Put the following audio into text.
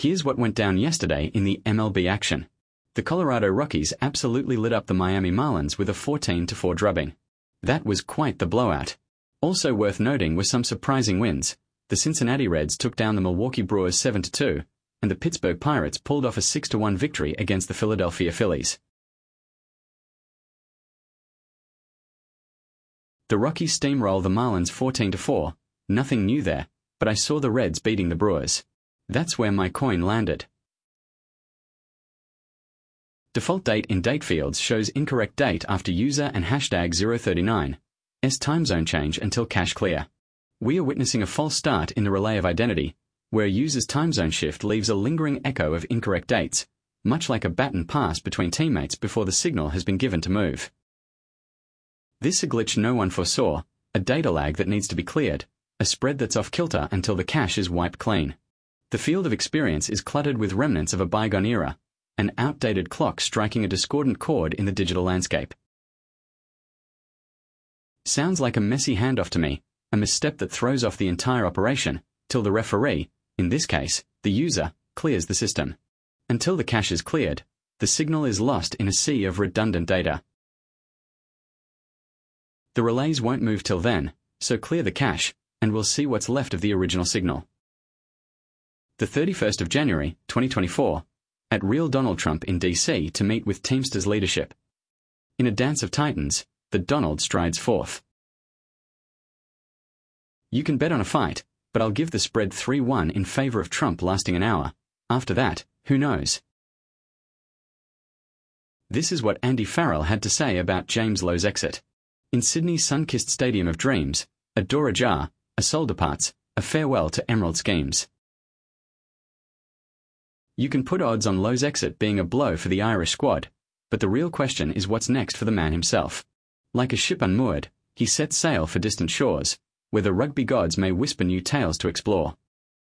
Here's what went down yesterday in the MLB action. The Colorado Rockies absolutely lit up the Miami Marlins with a 14-4 drubbing. That was quite the blowout. Also worth noting were some surprising wins. The Cincinnati Reds took down the Milwaukee Brewers 7-2, and the Pittsburgh Pirates pulled off a 6-1 victory against the Philadelphia Phillies. The Rockies steamrolled the Marlins 14-4, nothing new there, but I saw the Reds beating the Brewers. That's where my coin landed. Default date in date fields shows incorrect date after user and hashtag 039, S time zone change until cache clear. We are witnessing a false start in the relay of identity, where a user's time zone shift leaves a lingering echo of incorrect dates, much like a baton pass between teammates before the signal has been given to move. This is a glitch no one foresaw, a data lag that needs to be cleared, a spread that's off kilter until the cache is wiped clean. The field of experience is cluttered with remnants of a bygone era, an outdated clock striking a discordant chord in the digital landscape. Sounds like a messy handoff to me, a misstep that throws off the entire operation, till the referee, in this case, the user, clears the system. Until the cache is cleared, the signal is lost in a sea of redundant data. The relays won't move till then, so clear the cache, and we'll see what's left of the original signal. The 31st of January, 2024, at Real Donald Trump in DC to meet with Teamsters leadership. In a dance of titans, the Donald strides forth. You can bet on a fight, but I'll give the spread 3-1 in favor of Trump lasting an hour. After that, who knows? This is what Andy Farrell had to say about James Lowe's exit. In Sydney's sun-kissed Stadium of Dreams, a door ajar, a soul departs, a farewell to Emerald schemes. You can put odds on Lowe's exit being a blow for the Irish squad, but the real question is what's next for the man himself. Like a ship unmoored, he sets sail for distant shores, where the rugby gods may whisper new tales to explore.